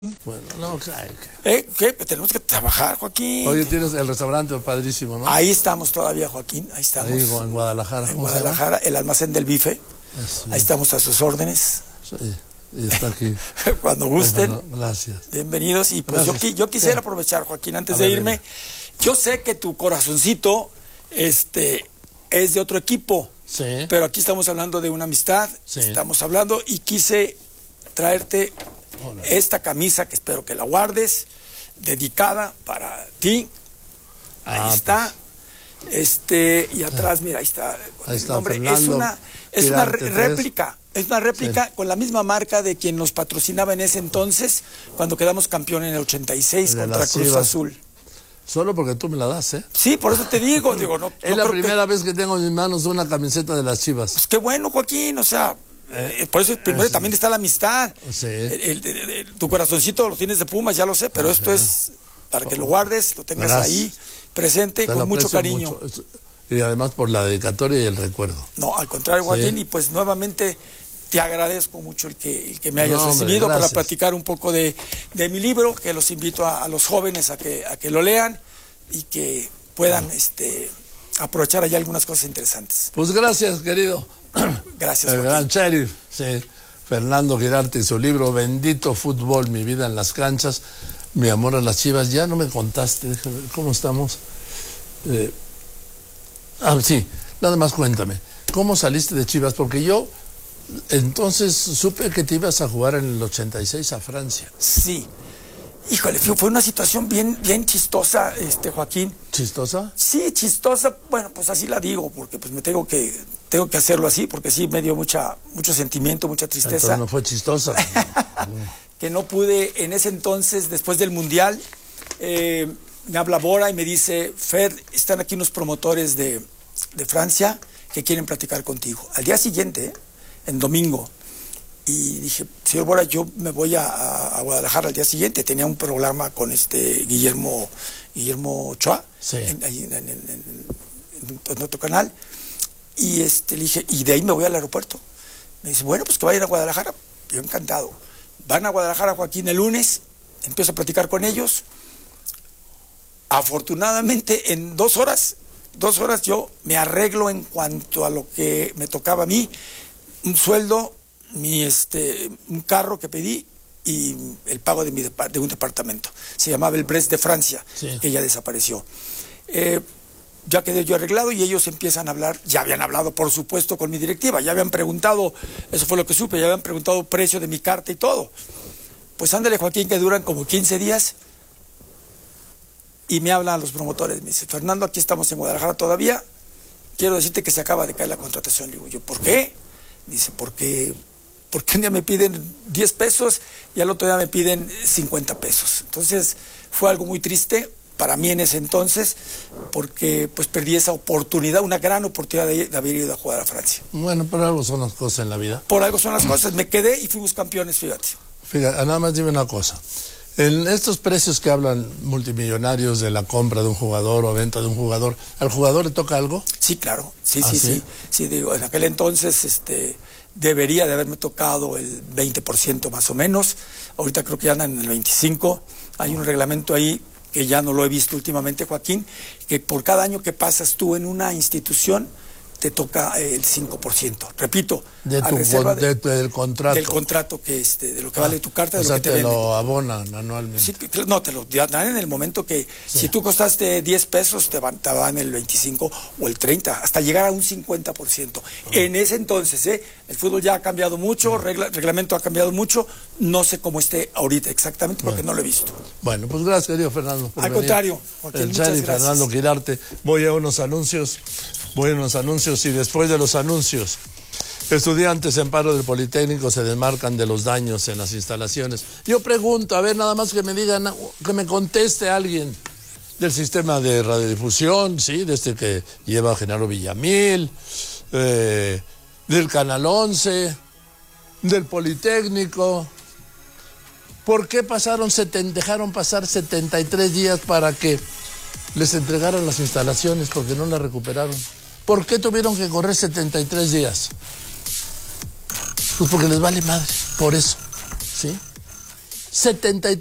Bueno, no, claro. ¿Qué? Tenemos que trabajar, Joaquín. Oye, tienes el restaurante padrísimo, ¿no? Ahí estamos todavía, Joaquín. Ahí estamos. Ahí en Guadalajara. En Guadalajara, el almacén del bife. Sí. Ahí estamos a sus órdenes. Sí, y está aquí. Cuando gusten. Bueno, gracias. Bienvenidos. Y pues yo quisiera aprovechar, Joaquín, antes de irme. Dime. Yo sé que tu corazoncito es de otro equipo. Sí. Pero aquí estamos hablando de una amistad. Sí. Estamos hablando y quise traerte Hola. esta camisa que espero que la guardes, dedicada para ti. Ahí está. Y atrás, mira, ahí está. Ahí está, nombre. Fernando Es una Quirarte réplica. Es una réplica Sí. con la misma marca de quien nos patrocinaba en ese entonces, cuando quedamos campeón en el 86 De contra las Cruz Chivas. Azul. Solo porque tú me la das, ¿eh? Sí, por eso te digo, no Es la creo primera vez que tengo en mis manos una camiseta de las Chivas. Pues qué bueno, Joaquín, o sea, por eso primero sí. también está la amistad. Sí. Tu corazoncito lo tienes de Pumas, ya lo sé, pero esto es para que lo guardes, lo tengas Gracias. ahí presente Te lo con mucho aprecio cariño. mucho. Y además por la dedicatoria y el recuerdo. No, al contrario, Joaquín, Sí. y pues nuevamente te agradezco mucho el que me hayas No, hombre, recibido para gracias. platicar un poco de mi libro, que los invito a los jóvenes a que lo lean y que puedan aprovechar allá algunas cosas interesantes. Pues gracias, querido. Gracias, El Joaquín. gran sheriff, sí. Fernando Quirarte y su libro Bendito Fútbol, mi vida en las canchas, mi amor a las Chivas. Ya no me contaste, déjame ver cómo estamos. Sí, nada más cuéntame. ¿Cómo saliste de Chivas? Porque yo entonces supe que te ibas a jugar en el 86 a Francia. Sí. Híjole, fue una situación bien chistosa, Joaquín. ¿Chistosa? Sí, chistosa, bueno, pues así la digo, porque pues me tengo que hacerlo así, porque sí me dio mucho sentimiento, mucha tristeza. Entonces no fue chistosa. Que no pude en ese entonces, después del Mundial, me habla Bora y me dice, Fer, están aquí unos promotores de Francia que quieren platicar contigo. Al día siguiente, en domingo, y dije, señor Bora, yo me voy a Guadalajara al día siguiente. Tenía un programa con Guillermo Ochoa, Sí. en otro canal, y le dije, y de ahí me voy al aeropuerto. Me dice, bueno, pues que va a ir a Guadalajara. Yo encantado. Van a Guadalajara, Joaquín, el lunes, empiezo a platicar con ellos. Afortunadamente, en 2 horas yo me arreglo en cuanto a lo que me tocaba a mí, un sueldo, un carro que pedí y el pago de un departamento. Se llamaba el Brest de Francia, Sí. que ya desapareció. Ya quedé yo arreglado y ellos empiezan a hablar. Ya habían hablado, por supuesto, con mi directiva, ya habían preguntado, eso fue lo que supe, ya habían preguntado precio de mi carta y todo. Pues ándale, Joaquín, que duran como 15 días. Y me hablan los promotores, me dice, Fernando, aquí estamos en Guadalajara todavía, quiero decirte que se acaba de caer la contratación. Le digo yo, ¿por qué? Dice, porque un día me piden 10 pesos y al otro día me piden 50 pesos. Entonces fue algo muy triste para mí en ese entonces, porque pues perdí esa oportunidad, una gran oportunidad de haber ido a jugar a Francia. Bueno, pero algo son las cosas en la vida. Por algo son las cosas, me quedé y fuimos campeones, fíjate. Fíjate, nada más dime una cosa. En estos precios que hablan multimillonarios de la compra de un jugador o venta de un jugador, ¿al jugador le toca algo? Sí, claro, sí, ¿Ah, sí, sí? sí. Sí, digo, en aquel entonces debería de haberme tocado el 20% más o menos. Ahorita creo que ya andan en el 25%. Hay un reglamento ahí que ya no lo he visto últimamente, Joaquín, que por cada año que pasas tú en una institución, te toca el 5%. Repito, Del contrato. del contrato que de lo que vale tu carta, de O lo sea, que te te venden. lo abonan anualmente. Sí, no, te lo dan en el momento que Sí. si tú costaste 10 pesos, te van el 25 o el 30, hasta llegar a un 50%. En ese entonces, el fútbol ya ha cambiado mucho, el reglamento ha cambiado mucho, no sé cómo esté ahorita exactamente porque no lo he visto. Bueno, pues gracias, querido Fernando. por Al venir. contrario, Joaquín, El muchas sheriff gracias. Fernando Quirarte. Voy a unos anuncios y después de los anuncios, estudiantes en paro del Politécnico se desmarcan de los daños en las instalaciones. Yo pregunto, a ver, nada más que me digan, que me conteste alguien del sistema de radiodifusión, sí, de este que lleva Genaro Villamil, del Canal 11, del Politécnico. ¿Por qué dejaron pasar 73 días para que les entregaran las instalaciones? Porque no las recuperaron. ¿Por qué tuvieron que correr 73 días? Pues porque les vale madre, por eso, ¿sí? 73